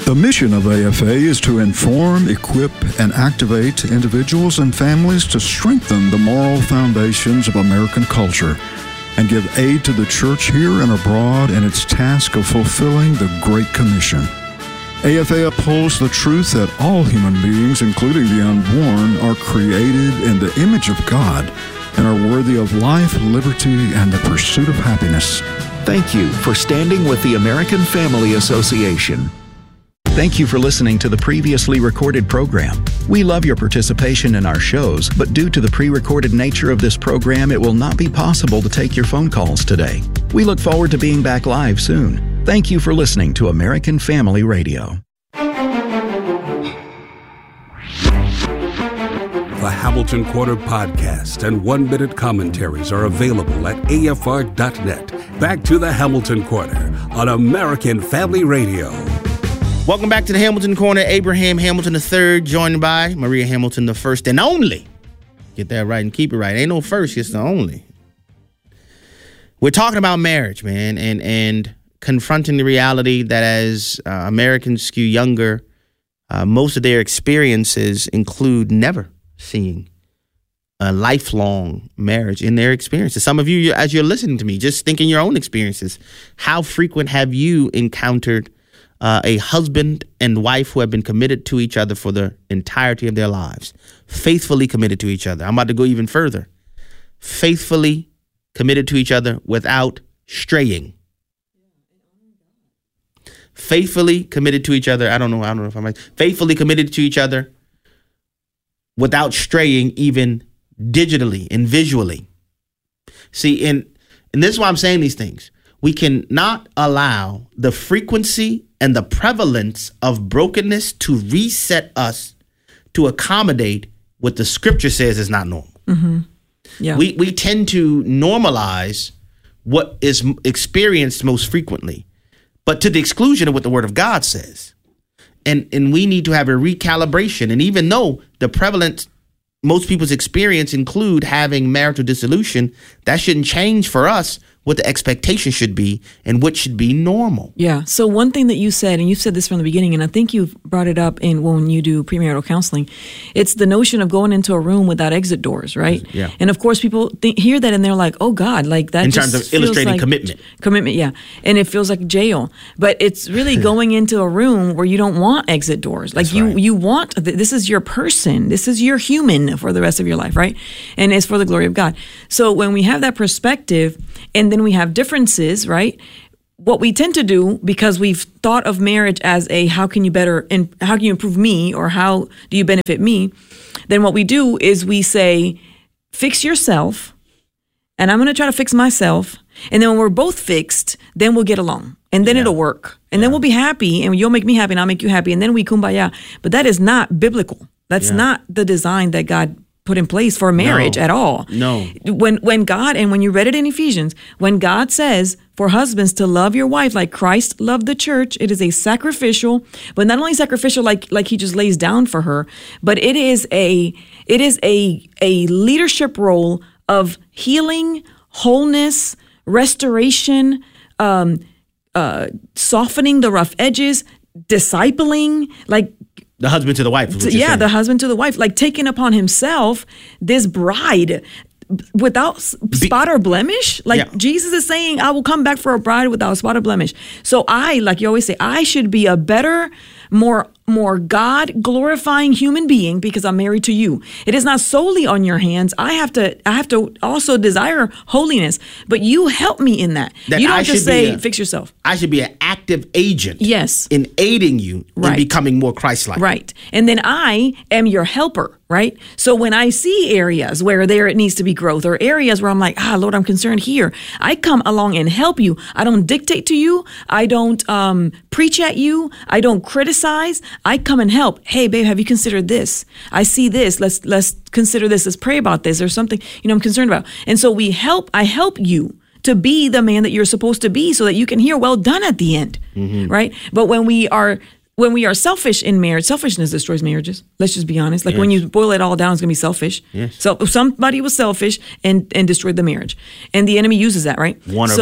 The mission of AFA is to inform, equip, and activate individuals and families to strengthen the moral foundations of American culture and give aid to the church here and abroad in its task of fulfilling the Great Commission. AFA upholds the truth that all human beings, including the unborn, are created in the image of God and are worthy of life, liberty, and the pursuit of happiness. Thank you for standing with the American Family Association. Thank you for listening to the previously recorded program. We love your participation in our shows, but due to the pre-recorded nature of this program, it will not be possible to take your phone calls today. We look forward to being back live soon. Thank you for listening to American Family Radio. The Hamilton Corner podcast and one-minute commentaries are available at afr.net. Back to the Hamilton Corner on American Family Radio. Welcome back to the Hamilton Corner. Abraham Hamilton III, joined by Maria Hamilton, the first and only. Get that right and keep it right. Ain't no first, it's the only. We're talking about marriage, man, and confronting the reality that as Americans skew younger, most of their experiences include never seeing a lifelong marriage in their experiences. Some of you, as you're listening to me, just think in your own experiences. How frequent have you encountered a husband and wife who have been committed to each other for the entirety of their lives, faithfully committed to each other? I'm about to go even further. Faithfully committed to each other without straying. Faithfully committed to each other. I don't know if I'm right. Faithfully committed to each other without straying, even digitally and visually. See, and this is why I'm saying these things. We cannot allow the frequency and the prevalence of brokenness to reset us to accommodate what the scripture says is not normal. Mm-hmm. Yeah. We tend to normalize what is experienced most frequently, but to the exclusion of what the Word of God says. And we need to have a recalibration. And even though the prevalent most people's experience include having marital dissolution, that shouldn't change for us what the expectation should be and what should be normal. Yeah. So one thing that you said, and you've said this from the beginning, and I think you've brought it up in when you do premarital counseling, it's the notion of going into a room without exit doors, right? Yeah. And of course, people hear that and they're like, "Oh God, like that." In just terms of illustrating like commitment. Commitment, yeah. And it feels like jail, but it's really going into a room where you don't want exit doors. Like you want this is your person, this is your human for the rest of your life, right? And it's for the glory of God. So when we have that perspective, and then we have differences, right? What we tend to do, because we've thought of marriage as a how can you better and how can you improve me or how do you benefit me, then what we do is we say, fix yourself, and I'm going to try to fix myself. And then when we're both fixed, then we'll get along. And then it'll work. And then we'll be happy, and you'll make me happy, and I'll make you happy. And then we kumbaya. But that is not biblical. That's not the design that God put in place for marriage at all. No. When God, and when you read it in Ephesians, when God says for husbands to love your wife like Christ loved the church, it is a sacrificial, but not only sacrificial like he just lays down for her, but it is a leadership role of healing, wholeness, restoration, softening the rough edges, discipling, like the husband to the wife. The husband to the wife, like taking upon himself this bride without spot or blemish. Like Jesus is saying, I will come back for a bride without spot or blemish. So I, like you always say, I should be a better, more God glorifying human being because I'm married to you. It is not solely on your hands. I have to also desire holiness, but you help me in that. You don't just say fix yourself. I should be an active agent. Yes. In aiding you in becoming more Christ-like. Right. And then I am your helper. Right? So when I see areas where it needs to be growth, or areas where I'm like, Lord, I'm concerned here, I come along and help you. I don't dictate to you. I don't preach at you. I don't criticize. I come and help. Hey, babe, have you considered this? I see this. Let's consider this. Let's pray about this. There's something, I'm concerned about. And so I help you to be the man that you're supposed to be so that you can hear well done at the end. Mm-hmm. Right? But when we are selfish in marriage, selfishness destroys marriages. Let's just be honest. Like when you boil it all down, it's going to be selfish. Yes. So somebody was selfish and destroyed the marriage. And the enemy uses that, right? One or both.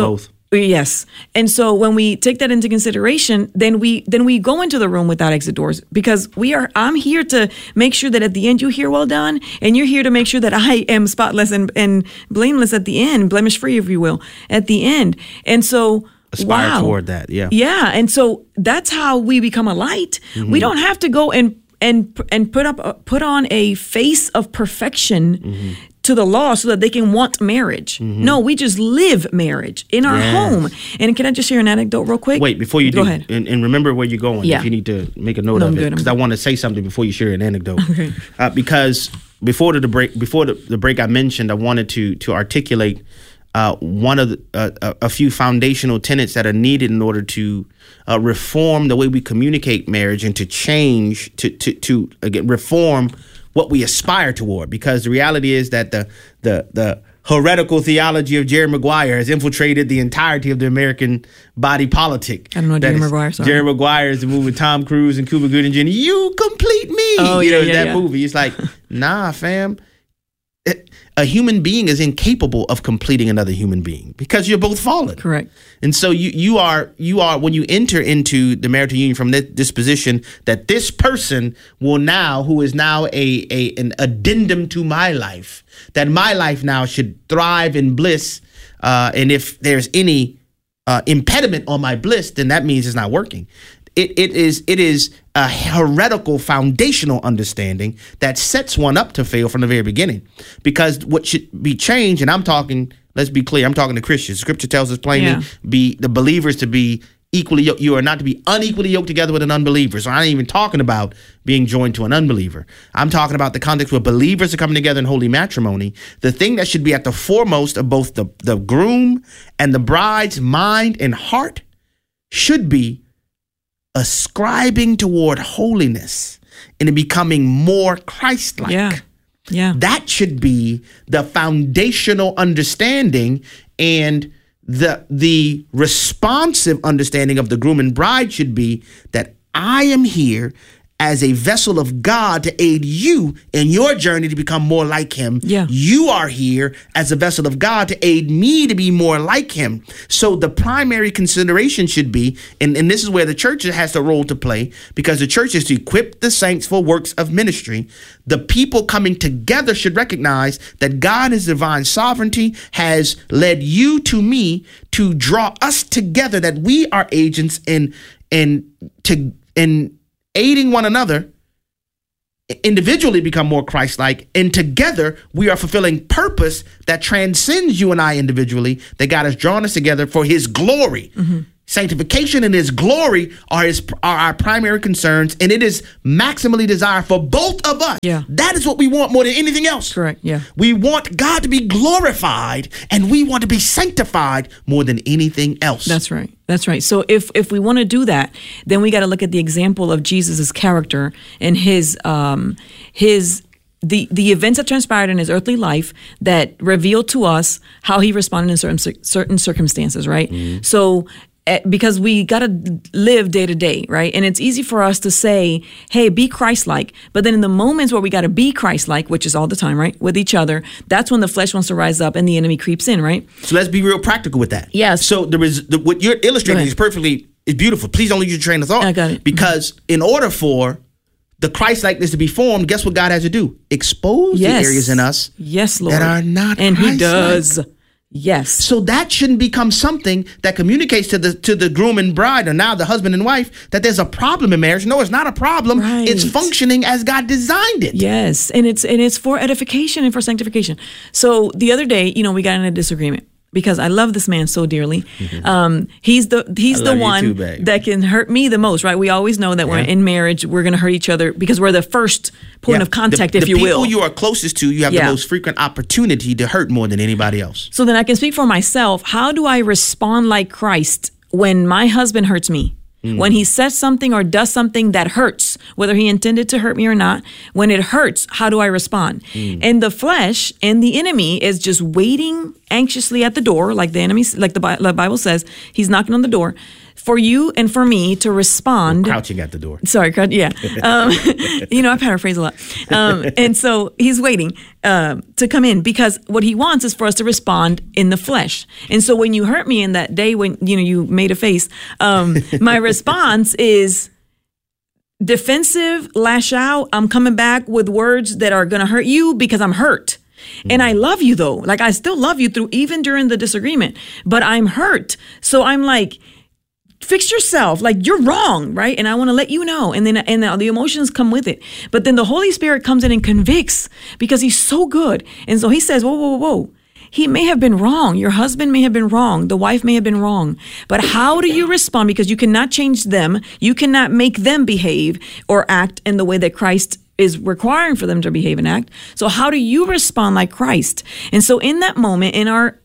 Yes. And so when we take that into consideration, then we go into the room without exit doors, because I'm here to make sure that at the end you hear well done, and you're here to make sure that I am spotless and blameless at the end, blemish free, if you will, at the end. And so aspire toward that. Yeah. Yeah. And so that's how we become a light. Mm-hmm. We don't have to go and put on a face of perfection mm-hmm. to the law so that they can want marriage. Mm-hmm. No, we just live marriage in our home. And can I just share an anecdote real quick? Wait, before you go ahead. And remember where you're going if you need to make a note of it. Because I want to say something before you share an anecdote. Okay. Because before the break I mentioned, I wanted to articulate one of a few foundational tenets that are needed in order to reform the way we communicate marriage and to change to again reform what we aspire toward. Because the reality is that the heretical theology of Jerry Maguire has infiltrated the entirety of the American body politic. I don't know Jerry Maguire. Sorry. Jerry Maguire is the movie with Tom Cruise and Cuba Gooding Jr. You complete me. Oh, that movie. It's like, nah, fam. A human being is incapable of completing another human being because you're both fallen. Correct. And so you are when you enter into the marital union from this position that this person who is now an addendum to my life, that my life now should thrive in bliss. And if there's any impediment on my bliss, then that means it's not working. It is a heretical foundational understanding that sets one up to fail from the very beginning. Because what should be changed, and I'm talking, let's be clear, I'm talking to Christians. Scripture tells us plainly, be the believers to be equally yoked. You are not to be unequally yoked together with an unbeliever. So I'm not even talking about being joined to an unbeliever. I'm talking about the context where believers are coming together in holy matrimony. The thing that should be at the foremost of both the groom and the bride's mind and heart should be ascribing toward holiness and becoming more Christ-like. Yeah. That should be the foundational understanding, and the responsive understanding of the groom and bride should be that I am here as a vessel of God to aid you in your journey to become more like him. Yeah. You are here as a vessel of God to aid me to be more like him. So the primary consideration should be, and this is where the church has a role to play, because the church is to equip the saints for works of ministry. The people coming together should recognize that God, in divine sovereignty, has led you to me to draw us together, that we are agents in aiding one another individually become more Christ-like, and together we are fulfilling purpose that transcends you and I individually, that God has drawn us together for his glory. Mm-hmm. Sanctification and his glory are our primary concerns, and it is maximally desired for both of us. Yeah. That is what we want more than anything else. Correct. Yeah. We want God to be glorified, and we want to be sanctified more than anything else. That's right. That's right. So if we want to do that, then we got to look at the example of Jesus's character and his the events that transpired in his earthly life that revealed to us how he responded in certain circumstances, right? Mm-hmm. So because we got to live day to day, right? And it's easy for us to say, hey, be Christ-like. But then in the moments where we got to be Christ-like, which is all the time, right? With each other, that's when the flesh wants to rise up and the enemy creeps in, right? So let's be real practical with that. Yes. So there is what you're illustrating is beautiful. Please don't lose your train of thought. I got it. Because in order for the Christ-likeness to be formed, guess what God has to do? Expose the areas in us Lord. That are not and Christ-like. He does. Yes. So that shouldn't become something that communicates to the groom and bride, or now the husband and wife, that there's a problem in marriage. No, it's not a problem. Right. It's functioning as God designed it. Yes, and it's for edification and for sanctification. So the other day, we got in a disagreement, because I love this man so dearly. Mm-hmm. He's the one that can hurt me the most, right? We always know that we're in marriage, we're going to hurt each other because we're the first point of contact, if you will. The people you are closest to, you have the most frequent opportunity to hurt more than anybody else. So then I can speak for myself. How do I respond like Christ when my husband hurts me? When he says something or does something that hurts, whether he intended to hurt me or not, when it hurts, how do I respond? And the flesh and the enemy is just waiting anxiously at the door, like the enemy, like the Bible says, he's knocking on the door, for you and for me to respond. Crouching at the door. Sorry, yeah. I paraphrase a lot. And so he's waiting to come in because what he wants is for us to respond in the flesh. And so when you hurt me in that day when, you made a face, my response is defensive, lash out. I'm coming back with words that are going to hurt you because I'm hurt. And I love you though. Like I still love you even during the disagreement, but I'm hurt. So I'm like, fix yourself. Like you're wrong, right? And I want to let you know. And then the emotions come with it. But then the Holy Spirit comes in and convicts because he's so good. And so he says, whoa. He may have been wrong. Your husband may have been wrong. The wife may have been wrong. But how do you respond? Because you cannot change them. You cannot make them behave or act in the way that Christ is requiring for them to behave and act. So how do you respond like Christ? And so in that moment, in our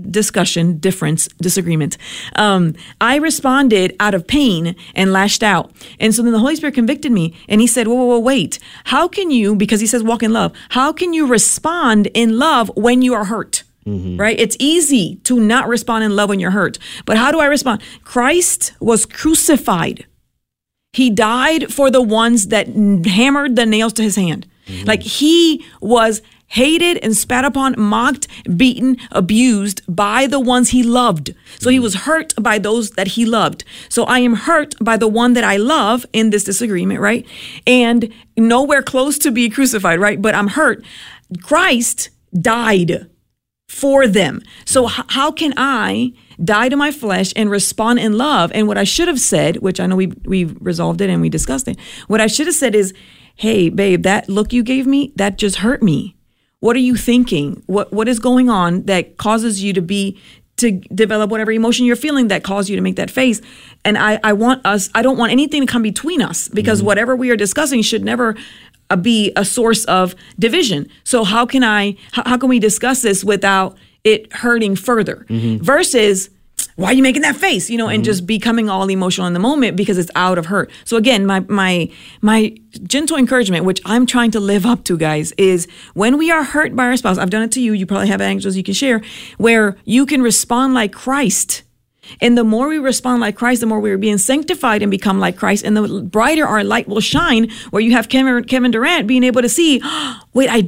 disagreement, I responded out of pain and lashed out. And so then the Holy Spirit convicted me and he said, whoa, wait. How can you, because he says walk in love, how can you respond in love when you are hurt? Mm-hmm. Right? It's easy to not respond in love when you're hurt. But how do I respond? Christ was crucified. He died for the ones that hammered the nails to his hand. Mm-hmm. Like he was hated and spat upon, mocked, beaten, abused by the ones he loved. So he was hurt by those that he loved. So I am hurt by the one that I love in this disagreement, right? And nowhere close to be crucified, right? But I'm hurt. Christ died for them. So how can I die to my flesh and respond in love? And what I should have said, which I know we've resolved it and we discussed it. What I should have said is, hey, babe, that look you gave me, that just hurt me. What are you thinking? What is going on that causes you to develop whatever emotion you're feeling that caused you to make that face? And I don't want anything to come between us because whatever we are discussing should never be a source of division. So how can we discuss this without it hurting further? Mm-hmm. Versus, why are you making that face? And just becoming all emotional in the moment because it's out of hurt. So again, my gentle encouragement, which I'm trying to live up to, guys, is when we are hurt by our spouse, I've done it to you. You probably have angels you can share where you can respond like Christ. And the more we respond like Christ, the more we're being sanctified and become like Christ. And the brighter our light will shine, where you have Kevin Durant being able to see, wait, I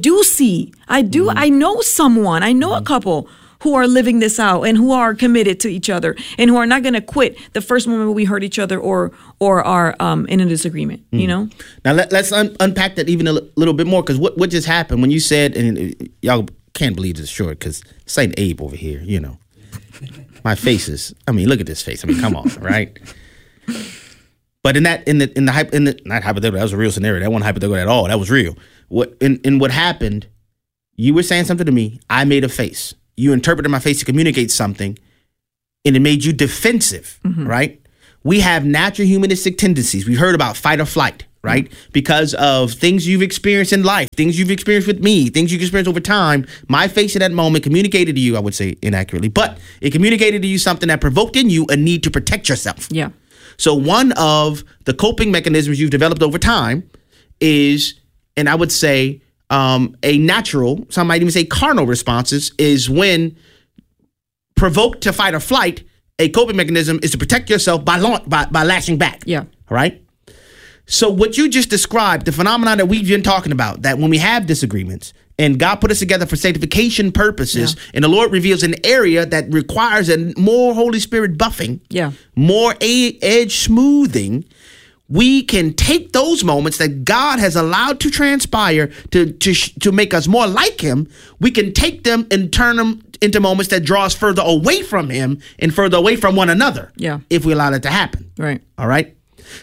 know someone, I know a couple who are living this out and who are committed to each other and who are not going to quit the first moment we hurt each other or are in a disagreement, Now let's unpack that even a little bit more, because what just happened when you said, and y'all can't believe this short because this ain't Abe over here, My face is, look at this face. Come on, right? But not hypothetical, that was a real scenario. That wasn't hypothetical at all. That was real. What happened, you were saying something to me. I made a face. You interpreted my face to communicate something, and it made you defensive, right? We have natural humanistic tendencies. We heard about fight or flight, right? Because of things you've experienced in life, things you've experienced with me, things you've experienced over time. My face at that moment communicated to you, I would say inaccurately, but it communicated to you something that provoked in you a need to protect yourself. Yeah. So one of the coping mechanisms you've developed over time is, and I would say a natural, some might even say carnal responses, is when provoked to fight or flight, a coping mechanism is to protect yourself by lashing back. Yeah. All right. So what you just described, the phenomenon that we've been talking about, that when we have disagreements and God put us together for sanctification purposes, and the Lord reveals an area that requires a more Holy Spirit buffing, more edge smoothing, we can take those moments that God has allowed to transpire to make us more like him. We can take them and turn them into moments that draw us further away from him and further away from one another. Yeah. If we allow that to happen. Right. All right.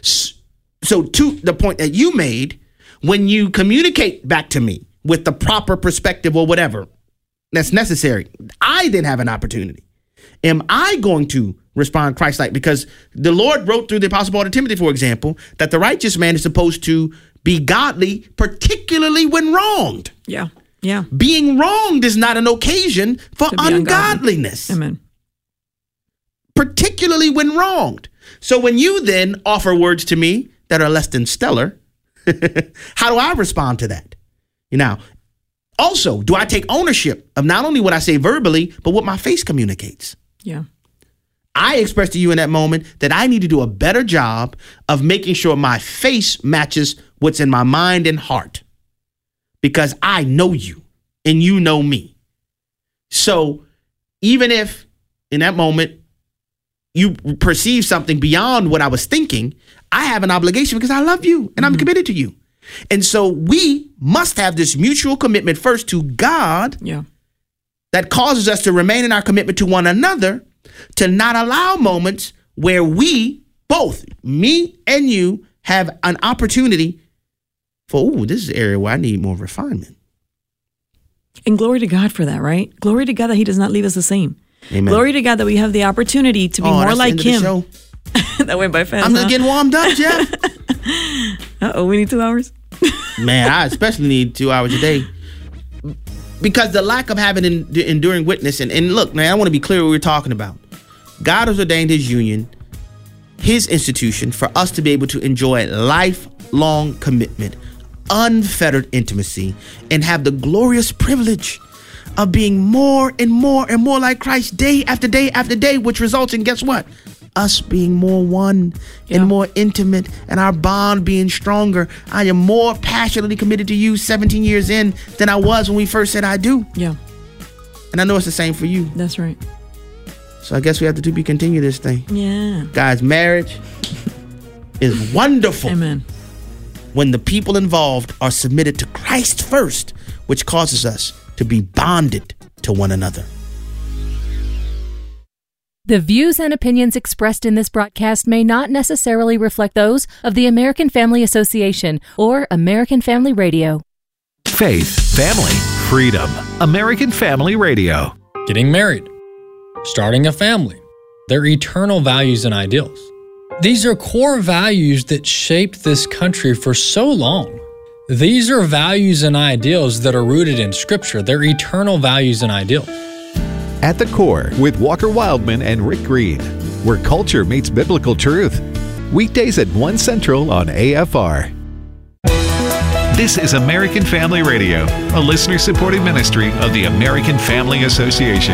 So to the point that you made, when you communicate back to me with the proper perspective or whatever that's necessary, I then have an opportunity. Am I going to respond Christ-like? Because the Lord wrote through the Apostle Paul to Timothy, for example, that the righteous man is supposed to be godly, particularly when wronged. Yeah. Yeah. Being wronged is not an occasion for ungodliness. Amen. Particularly when wronged. So when you then offer words to me that are less than stellar, how do I respond to that? Also, do I take ownership of not only what I say verbally, but what my face communicates? Yeah. I expressed to you in that moment that I need to do a better job of making sure my face matches what's in my mind and heart, because I know you and you know me. So even if in that moment you perceive something beyond what I was thinking, I have an obligation because I love you and I'm committed to you. And so we must have this mutual commitment first to God that causes us to remain in our commitment to one another, to not allow moments where we, both, me and you, have an opportunity for, this is an area where I need more refinement. And glory to God for that, right? Glory to God that he does not leave us the same. Amen. Glory to God that we have the opportunity to be more like him. That went by fast. I'm just getting warmed up, Jeff. Uh-oh, we need 2 hours? Man, I especially need 2 hours a day. Because the lack of having an enduring witness, and look, man, I want to be clear what we're talking about. God has ordained his union, his institution, for us to be able to enjoy lifelong commitment, unfettered intimacy, and have the glorious privilege of being more and more and more like Christ day after day after day, which results in, guess what? Us being more one and more intimate, and our bond being stronger. I am more passionately committed to you 17 years in than I was when we first said I do. Yeah. And I know it's the same for you. That's right. So I guess we have to continue this thing. Yeah. Guys, marriage is wonderful. Amen. When the people involved are submitted to Christ first, which causes us to be bonded to one another. The views and opinions expressed in this broadcast may not necessarily reflect those of the American Family Association or American Family Radio. Faith, family, freedom. American Family Radio. Getting married, starting a family, their eternal values and ideals. These are core values that shaped this country for so long. These are values and ideals that are rooted in Scripture. They're eternal values and ideals. At the Core with Walker Wildman and Rick Green, where culture meets biblical truth. Weekdays at 1 Central on AFR. This is American Family Radio, a listener-supported ministry of the American Family Association.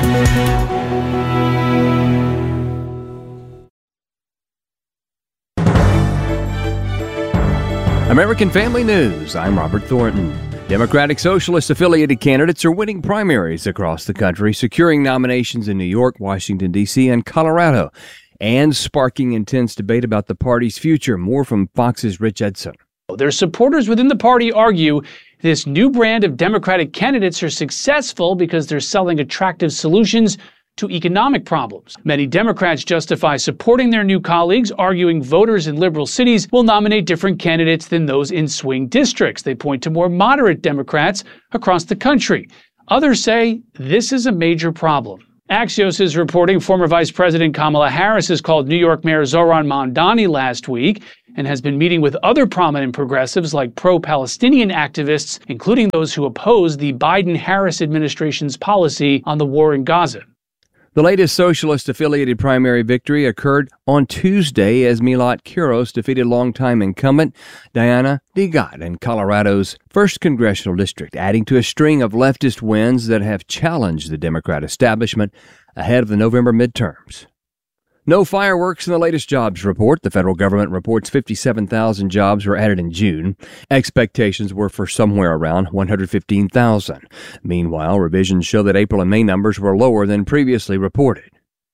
American Family News, I'm Robert Thornton. Democratic Socialist affiliated candidates are winning primaries across the country, securing nominations in New York, Washington, D.C., and Colorado, and sparking intense debate about the party's future. More from Fox's Rich Edson. Their supporters within the party argue this new brand of Democratic candidates are successful because they're selling attractive solutions to economic problems. Many Democrats justify supporting their new colleagues, arguing voters in liberal cities will nominate different candidates than those in swing districts. They point to more moderate Democrats across the country. Others say this is a major problem. Axios is reporting former Vice President Kamala Harris has called New York Mayor Zohran Mamdani last week and has been meeting with other prominent progressives like pro-Palestinian activists, including those who oppose the Biden-Harris administration's policy on the war in Gaza. The latest socialist-affiliated primary victory occurred on Tuesday as Milot Quiros defeated longtime incumbent Diana DeGette in Colorado's 1st Congressional District, adding to a string of leftist wins that have challenged the Democrat establishment ahead of the November midterms. No fireworks in the latest jobs report. The federal government reports 57,000 jobs were added in June. Expectations were for somewhere around 115,000. Meanwhile, revisions show that April and May numbers were lower than previously reported.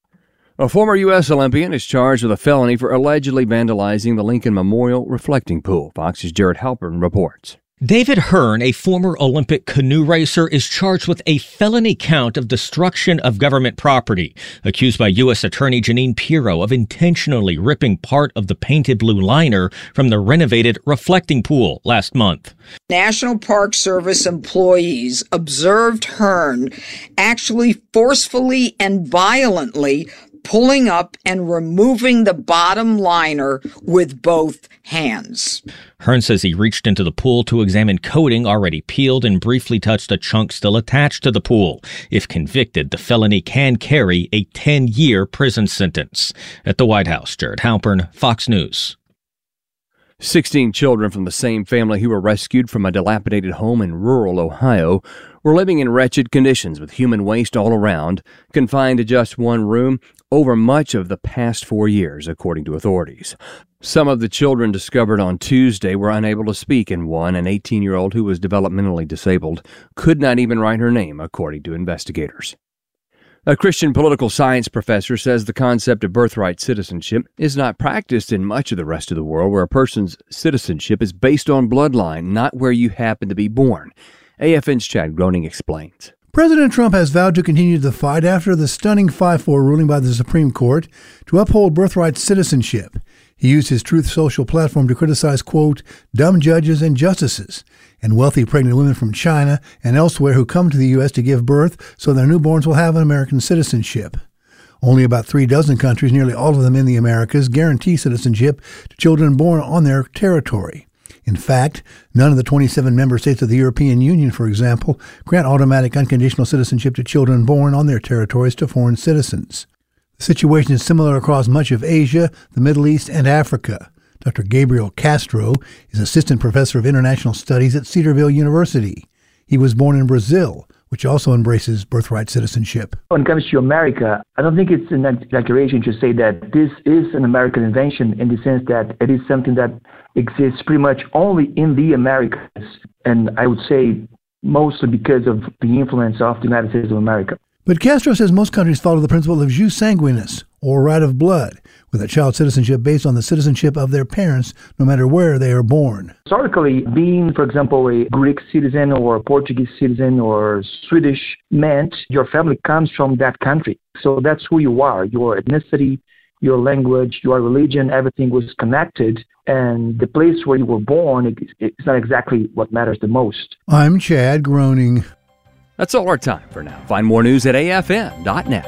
A former U.S. Olympian is charged with a felony for allegedly vandalizing the Lincoln Memorial reflecting pool. Fox's Jared Halpern reports. David Hearn, a former Olympic canoe racer, is charged with a felony count of destruction of government property, accused by U.S. Attorney Jeanine Pirro of intentionally ripping part of the painted blue liner from the renovated reflecting pool last month. National Park Service employees observed Hearn actually forcefully and violently pulling up and removing the bottom liner with both hands. Hearn says he reached into the pool to examine coating already peeled and briefly touched a chunk still attached to the pool. If convicted, the felony can carry a 10-year prison sentence. At the White House, Jared Halpern, Fox News. 16 children from the same family who were rescued from a dilapidated home in rural Ohio were living in wretched conditions with human waste all around, confined to just one room over much of the past 4 years, according to authorities. Some of the children discovered on Tuesday were unable to speak, and one, an 18-year-old who was developmentally disabled, could not even write her name, according to investigators. A Christian political science professor says the concept of birthright citizenship is not practiced in much of the rest of the world, where a person's citizenship is based on bloodline, not where you happen to be born. AFN's Chad Groening explains. President Trump has vowed to continue the fight after the stunning 5-4 ruling by the Supreme Court to uphold birthright citizenship. He used his Truth Social platform to criticize, quote, dumb judges and justices, and wealthy pregnant women from China and elsewhere who come to the U.S. to give birth so their newborns will have an American citizenship. Only about 36 countries, nearly all of them in the Americas, guarantee citizenship to children born on their territory. In fact, none of the 27 member states of the European Union, for example, grant automatic unconditional citizenship to children born on their territories to foreign citizens. The situation is similar across much of Asia, the Middle East, and Africa. Dr. Gabriel Castro is Assistant Professor of International Studies at Cedarville University. He was born in Brazil, which also embraces birthright citizenship. When it comes to America, I don't think it's an exaggeration to say that this is an American invention in the sense that it is something that exists pretty much only in the Americas, and I would say mostly because of the influence of the United States of America. But Castro says most countries follow the principle of jus sanguinis, or right of blood, with a child's citizenship based on the citizenship of their parents, no matter where they are born. Historically, being, for example, a Greek citizen or a Portuguese citizen or Swedish meant your family comes from that country. So that's who you are. Your ethnicity, your language, your religion, everything was connected. And the place where you were born, it's not exactly what matters the most. I'm Chad Groening. That's all our time for now. Find more news at afn.net.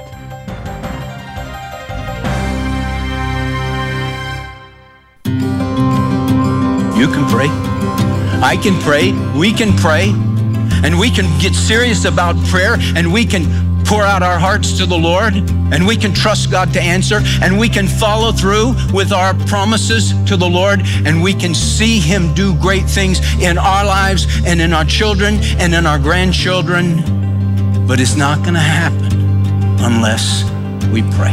You can pray. I can pray. We can pray. And we can get serious about prayer, and we can pour out our hearts to the Lord, and we can trust God to answer, and we can follow through with our promises to the Lord, and we can see Him do great things in our lives and in our children and in our grandchildren. But it's not going to happen unless we pray.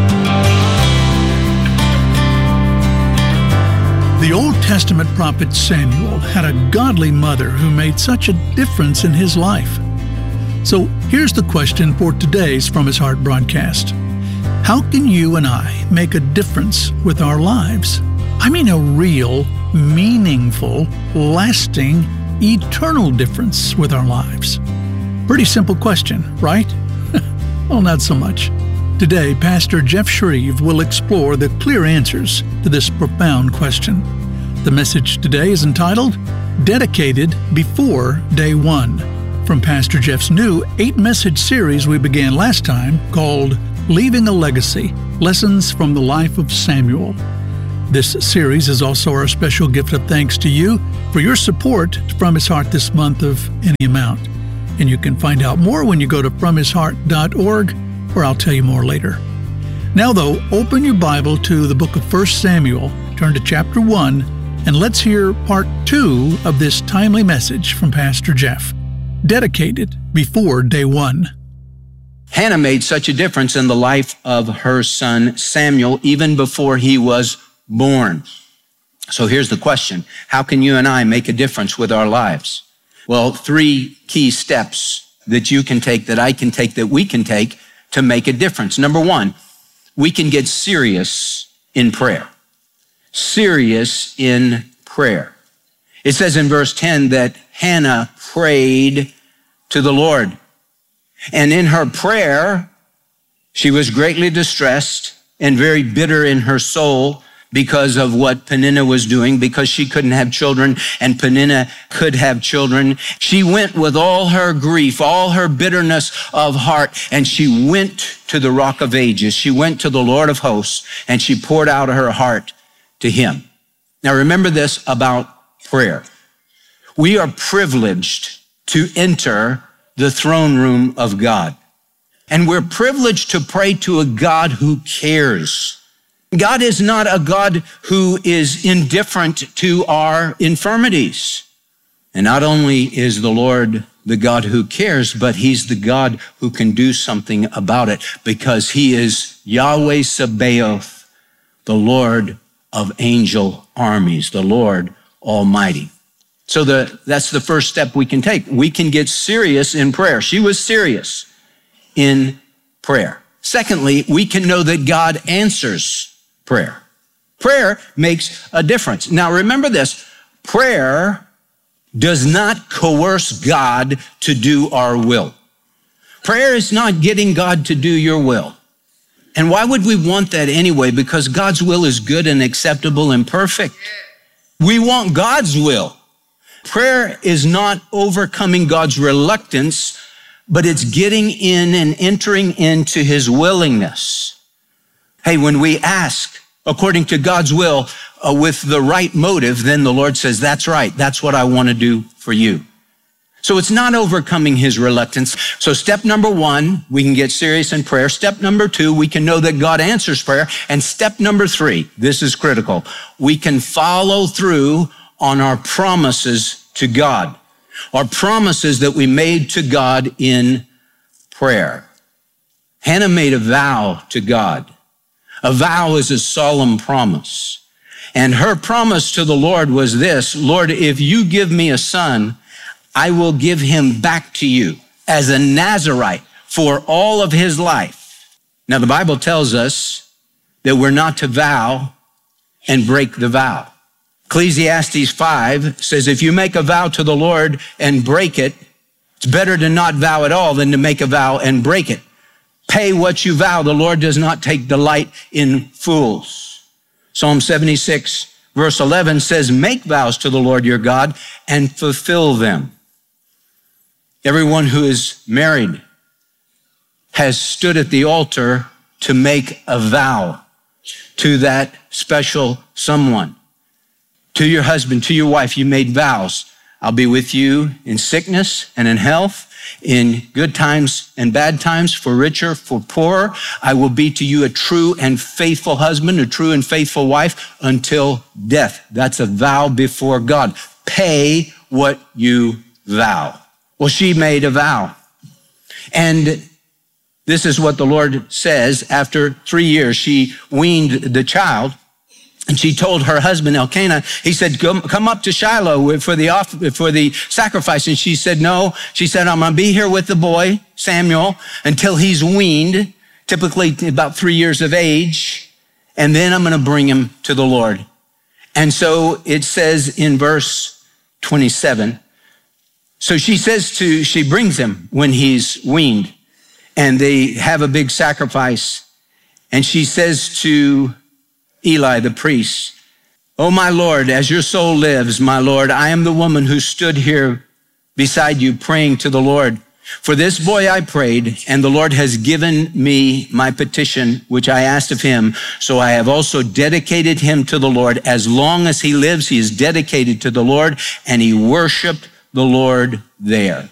The Old Testament prophet Samuel had a godly mother who made such a difference in his life. So here's the question for today's From His Heart broadcast. How can you and I make a difference with our lives? I mean a real, meaningful, lasting, eternal difference with our lives. Pretty simple question, right? Well, not so much. Today, Pastor Jeff Shreve will explore the clear answers to this profound question. The message today is entitled, Dedicated Before Day One, from Pastor Jeff's new 8-message series we began last time called Leaving a Legacy, Lessons from the Life of Samuel. This series is also our special gift of thanks to you for your support From His Heart this month of any amount. And you can find out more when you go to FromHisHeart.org, or I'll tell you more later. Now, though, open your Bible to the book of 1 Samuel, turn to chapter 1, and let's hear part 2 of this timely message from Pastor Jeff. Dedicated Before Day One. Hannah made such a difference in the life of her son Samuel even before he was born. So here's the question. How can you and I make a difference with our lives? Well, 3 key steps that you can take, that I can take, that we can take to make a difference. Number 1, we can get serious in prayer. Serious in prayer. It says in verse 10 that Hannah prayed to the Lord. And in her prayer, she was greatly distressed and very bitter in her soul because of what Peninnah was doing, because she couldn't have children and Peninnah could have children. She went with all her grief, all her bitterness of heart, and she went to the Rock of Ages. She went to the Lord of hosts, and she poured out her heart to Him. Now remember this about prayer. We are privileged to enter the throne room of God. And we're privileged to pray to a God who cares. God is not a God who is indifferent to our infirmities. And not only is the Lord the God who cares, but He's the God who can do something about it because He is Yahweh Sabaoth, the Lord of angel armies, the Lord Almighty. So that's the first step we can take. We can get serious in prayer. She was serious in prayer. Secondly, we can know that God answers prayer. Prayer makes a difference. Now remember this, prayer does not coerce God to do our will. Prayer is not getting God to do your will. And why would we want that anyway? Because God's will is good and acceptable and perfect. We want God's will. Prayer is not overcoming God's reluctance, but it's getting in and entering into his willingness. Hey, when we ask according to God's will with the right motive, then the Lord says, that's right. That's what I want to do for you. So it's not overcoming his reluctance. So step number one, we can get serious in prayer. Step number two, we can know that God answers prayer. And step number three, this is critical. We can follow through on our promises to God, our promises that we made to God in prayer. Hannah made a vow to God. A vow is a solemn promise. And her promise to the Lord was this, Lord, if you give me a son, I will give him back to you as a Nazirite for all of his life. Now, the Bible tells us that we're not to vow and break the vow. Ecclesiastes 5 says, if you make a vow to the Lord and break it, it's better to not vow at all than to make a vow and break it. Pay what you vow. The Lord does not take delight in fools. Psalm 76, verse 11 says, make vows to the Lord your God and fulfill them. Everyone who is married has stood at the altar to make a vow to that special someone. To your husband, to your wife, you made vows. I'll be with you in sickness and in health, in good times and bad times, for richer, for poorer. I will be to you a true and faithful husband, a true and faithful wife until death. That's a vow before God. Pay what you vow. Well, she made a vow. And this is what the Lord says. After 3 years, she weaned the child. And she told her husband, Elkanah, he said, come up to Shiloh for the sacrifice. And she said, no. She said, I'm going to be here with the boy, Samuel, until he's weaned, typically about 3 years of age. And then I'm going to bring him to the Lord. And so it says in verse 27, so she brings him when he's weaned, and they have a big sacrifice. And she says to Eli, the priest, oh, my Lord, as your soul lives, my Lord, I am the woman who stood here beside you praying to the Lord. For this boy I prayed, and the Lord has given me my petition, which I asked of him. So I have also dedicated him to the Lord. As long as he lives, he is dedicated to the Lord, and he worshiped the Lord there.